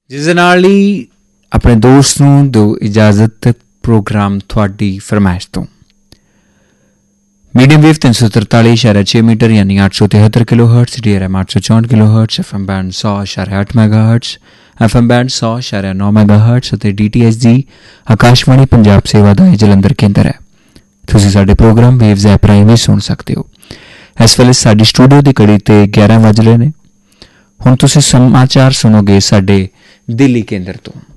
ਜਿਸ ਦੇ ਨਾਲ ਹੀ ਆਪਣੇ ਦੋਸਤ ਨੂੰ ਦਿਓ ਇਜਾਜ਼ਤ ਪ੍ਰੋਗਰਾਮ ਤੁਹਾਡੀ ਫਰਮਾਇਸ਼ ਤੋਂ। ਮੀਡੀਅਮ ਵੇਵ 343.6 ਮੀਟਰ ਯਾਨੀ 873 kilo hurts, DRM 864 kilo hurts, FM band 100.8 mega hurts, FM band 100.9 mega hurts ਅਤੇ DTH ਦੀ ਆਕਾਸ਼ਵਾਣੀ ਪੰਜਾਬ ਸੇਵਾ ਦਾ ਇਹ ਜਲੰਧਰ ਕੇਂਦਰ ਹੈ। ਤੁਸੀਂ ਸਾਡੇ ਪ੍ਰੋਗਰਾਮ ਵੇਵਜ਼ ਐਪ ਰਾਹੀਂ ਵੀ ਸੁਣ ਸਕਦੇ ਹੋ। ਇਸ ਵੇਲੇ ਸਾਡੀ ਸਟੂਡੀਓ ਦੀ ਘੜੀ 'ਤੇ 11 ਵੱਜ ਰਹੇ ਨੇ। ਹੁਣ ਤੁਸੀਂ ਸਮਾਚਾਰ ਸੁਣੋਗੇ ਸਾਡੇ ਦਿੱਲੀ ਕੇਂਦਰ ਤੋਂ।